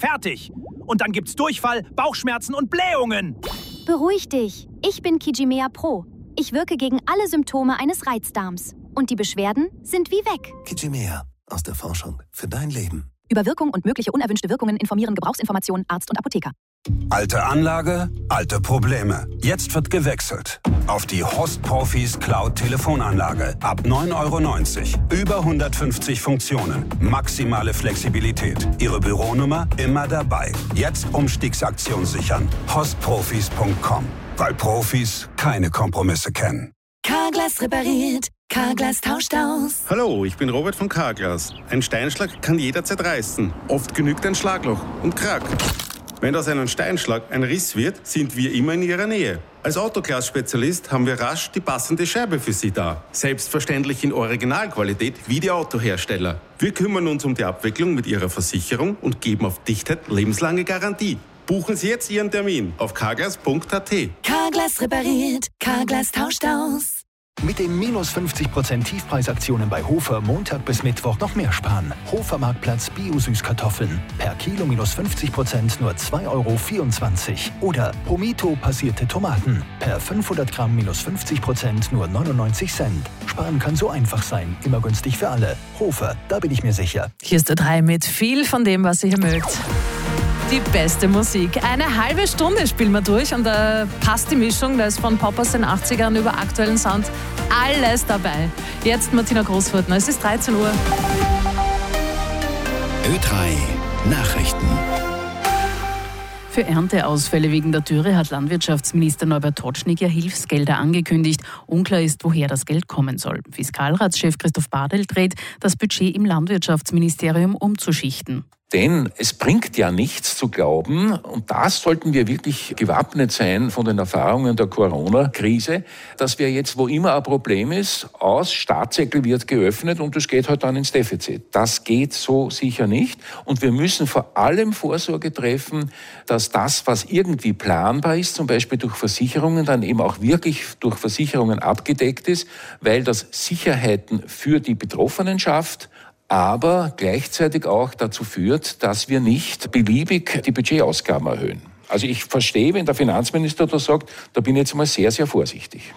Fertig. Und dann gibt's Durchfall, Bauchschmerzen und Blähungen. Beruhig dich. Ich bin Kijimea Pro. Ich wirke gegen alle Symptome eines Reizdarms. Und die Beschwerden sind wie weg. Kijimea. Aus der Forschung für dein Leben. Über Wirkung und mögliche unerwünschte Wirkungen informieren Gebrauchsinformationen Arzt und Apotheker. Alte Anlage, alte Probleme. Jetzt wird gewechselt. Auf die Host Profis Cloud Telefonanlage. Ab 9,90 €. Über 150 Funktionen. Maximale Flexibilität. Ihre Büronummer immer dabei. Jetzt Umstiegsaktion sichern. hostprofis.com. Weil Profis keine Kompromisse kennen. Carglass repariert. Carglass tauscht aus. Hallo, ich bin Robert von Carglass. Ein Steinschlag kann jederzeit reißen. Oft genügt ein Schlagloch und Krack. Wenn aus einem Steinschlag ein Riss wird, sind wir immer in Ihrer Nähe. Als Autoglas-Spezialist haben wir rasch die passende Scheibe für Sie da. Selbstverständlich in Originalqualität wie die Autohersteller. Wir kümmern uns um die Abwicklung mit Ihrer Versicherung und geben auf Dichtheit lebenslange Garantie. Buchen Sie jetzt Ihren Termin auf carglass.at. Carglass repariert. Carglass tauscht aus. Mit den minus 50% Tiefpreisaktionen bei Hofer Montag bis Mittwoch noch mehr sparen. Hofer Marktplatz Bio-Süßkartoffeln. Per Kilo minus 50% nur 2,24 €. Oder Promito passierte Tomaten. Per 500 Gramm minus 50% nur 99 Cent. Sparen kann so einfach sein. Immer günstig für alle. Hofer, da bin ich mir sicher. Hier ist der 3 mit viel von dem, was ihr hier mögt. Die beste Musik. Eine halbe Stunde spielen wir durch und da passt die Mischung. Da ist von Pop aus den 80ern über aktuellen Sound alles dabei. Jetzt Martina Großfurtner. Es ist 13 Uhr. Ö3 Nachrichten. Für Ernteausfälle wegen der Dürre hat Landwirtschaftsminister Norbert Totschnig ja Hilfsgelder angekündigt. Unklar ist, woher das Geld kommen soll. Fiskalratschef Christoph Badl dreht das Budget im Landwirtschaftsministerium umzuschichten. Denn es bringt ja nichts zu glauben, und das sollten wir wirklich gewappnet sein von den Erfahrungen der Corona-Krise, dass wir jetzt, wo immer ein Problem ist, Staatssäckel wird geöffnet und es geht halt dann ins Defizit. Das geht so sicher nicht und wir müssen vor allem Vorsorge treffen, dass das, was irgendwie planbar ist, zum Beispiel durch Versicherungen, dann eben auch wirklich durch Versicherungen abgedeckt ist, weil das Sicherheiten für die Betroffenen schafft, aber gleichzeitig auch dazu führt, dass wir nicht beliebig die Budgetausgaben erhöhen. Also ich verstehe, wenn der Finanzminister das sagt, da bin ich jetzt mal sehr, sehr vorsichtig.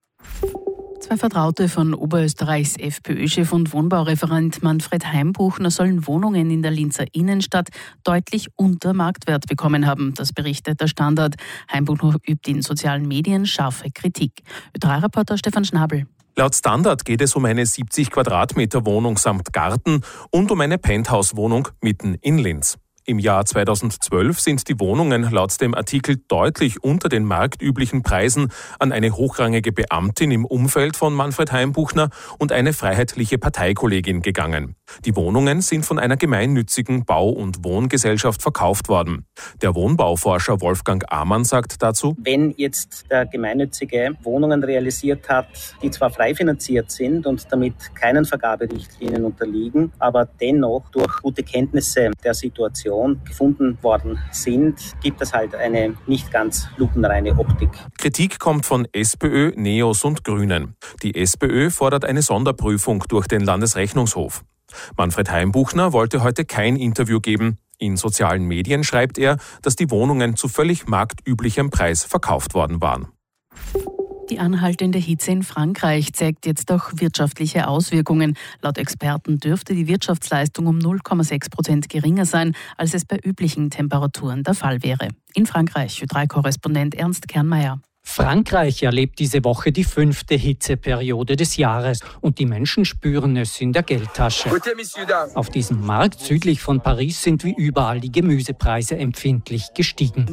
2 Vertraute von Oberösterreichs FPÖ-Chef und Wohnbaureferent Manfred Heimbuchner sollen Wohnungen in der Linzer Innenstadt deutlich unter Marktwert bekommen haben. Das berichtet der Standard. Heimbuchner übt in sozialen Medien scharfe Kritik. Ö3-Reporter Stefan Schnabel. Laut Standard geht es um eine 70 Quadratmeter Wohnung samt Garten und um eine Penthouse-Wohnung mitten in Linz. Im Jahr 2012 sind die Wohnungen laut dem Artikel deutlich unter den marktüblichen Preisen an eine hochrangige Beamtin im Umfeld von Manfred Heimbuchner und eine freiheitliche Parteikollegin gegangen. Die Wohnungen sind von einer gemeinnützigen Bau- und Wohngesellschaft verkauft worden. Der Wohnbauforscher Wolfgang Amann sagt dazu: Wenn jetzt der Gemeinnützige Wohnungen realisiert hat, die zwar frei finanziert sind und damit keinen Vergaberichtlinien unterliegen, aber dennoch durch gute Kenntnisse der Situation gefunden worden sind, gibt es halt eine nicht ganz lupenreine Optik. Kritik kommt von SPÖ, Neos und Grünen. Die SPÖ fordert eine Sonderprüfung durch den Landesrechnungshof. Manfred Heimbuchner wollte heute kein Interview geben. In sozialen Medien schreibt er, dass die Wohnungen zu völlig marktüblichem Preis verkauft worden waren. Die anhaltende Hitze in Frankreich zeigt jetzt auch wirtschaftliche Auswirkungen. Laut Experten dürfte die Wirtschaftsleistung um 0,6% geringer sein, als es bei üblichen Temperaturen der Fall wäre. In Frankreich Ö3-Korrespondent Ernst Kernmeier. Frankreich erlebt diese Woche die 5. Hitzeperiode des Jahres und die Menschen spüren es in der Geldtasche. Auf diesem Markt südlich von Paris sind wie überall die Gemüsepreise empfindlich gestiegen.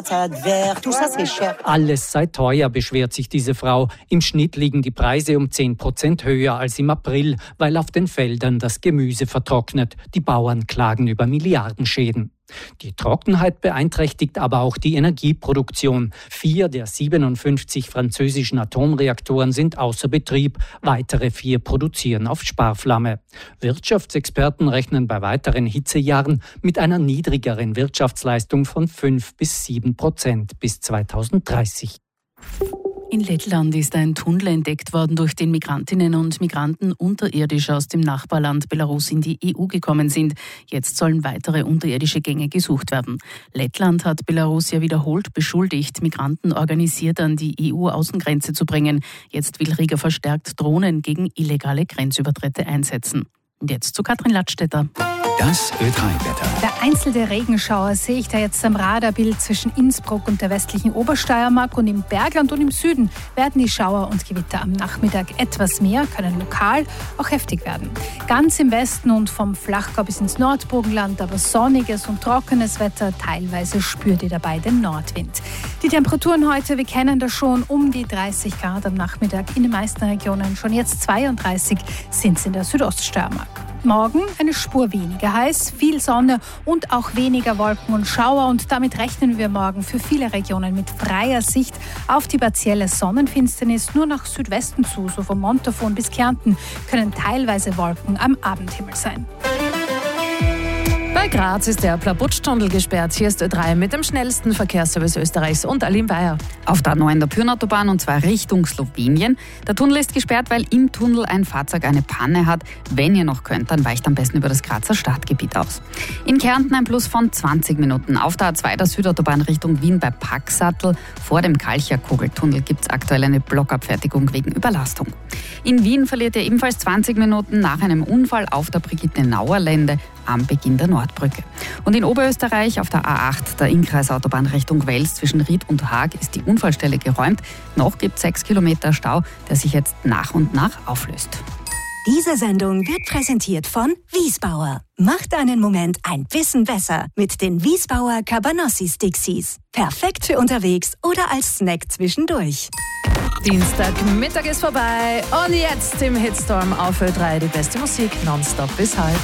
Alles sei teuer, beschwert sich diese Frau. Im Schnitt liegen die Preise um 10% höher als im April, weil auf den Feldern das Gemüse vertrocknet. Die Bauern klagen über Milliardenschäden. Die Trockenheit beeinträchtigt aber auch die Energieproduktion. 4 der 57 französischen Atomreaktoren sind außer Betrieb. Weitere 4 produzieren auf Sparflamme. Wirtschaftsexperten rechnen bei weiteren Hitzejahren mit einer niedrigeren Wirtschaftsleistung von 5-7% bis 2030. In Lettland ist ein Tunnel entdeckt worden, durch den Migrantinnen und Migranten unterirdisch aus dem Nachbarland Belarus in die EU gekommen sind. Jetzt sollen weitere unterirdische Gänge gesucht werden. Lettland hat Belarus ja wiederholt beschuldigt, Migranten organisiert an die EU-Außengrenze zu bringen. Jetzt will Riga verstärkt Drohnen gegen illegale Grenzübertritte einsetzen. Und jetzt zu Katrin Ladstätter. Das Ö3-Wetter. Vereinzelte Regenschauer sehe ich da jetzt am Radarbild zwischen Innsbruck und der westlichen Obersteiermark, und im Bergland und im Süden werden die Schauer und Gewitter am Nachmittag etwas mehr, können lokal auch heftig werden. Ganz im Westen und vom Flachgau bis ins Nordburgenland aber sonniges und trockenes Wetter, teilweise spürt ihr dabei den Nordwind. Die Temperaturen heute, wir kennen das schon, um die 30 Grad am Nachmittag in den meisten Regionen, schon jetzt 32 sind es in der Südoststeiermark. Morgen eine Spur weniger heiß, viel Sonne und auch weniger Wolken und Schauer, und damit rechnen wir morgen für viele Regionen mit freier Sicht auf die partielle Sonnenfinsternis. Nur nach Südwesten zu, so vom Montafon bis Kärnten, können teilweise Wolken am Abendhimmel sein. Bei Graz ist der Plabutsch-Tunnel gesperrt. Hier ist Ö3 mit dem schnellsten Verkehrsservice Österreichs und Aline Bayer. Auf der A9 der Pyrnautobahn, und zwar Richtung Slowenien. Der Tunnel ist gesperrt, weil im Tunnel ein Fahrzeug eine Panne hat. Wenn ihr noch könnt, dann weicht am besten über das Grazer Stadtgebiet aus. In Kärnten ein Plus von 20 Minuten. Auf der A2 der Südautobahn Richtung Wien bei Packsattel. Vor dem Kalcher-Kugeltunnel gibt es aktuell eine Blockabfertigung wegen Überlastung. In Wien verliert ihr ebenfalls 20 Minuten nach einem Unfall auf der Brigitte-Nauer-Lände am Beginn der Nordbrücke. Und in Oberösterreich auf der A8 der Innkreisautobahn Richtung Wels zwischen Ried und Haag ist die Unfallstelle geräumt. Noch gibt es 6 Kilometer Stau, der sich jetzt nach und nach auflöst. Diese Sendung wird präsentiert von Wiesbauer. Macht einen Moment ein bisschen besser mit den Wiesbauer Cabanossi-Stixies. Perfekt für unterwegs oder als Snack zwischendurch. Dienstagmittag ist vorbei und jetzt im Hitstorm auf Ö3 die beste Musik nonstop bis halb.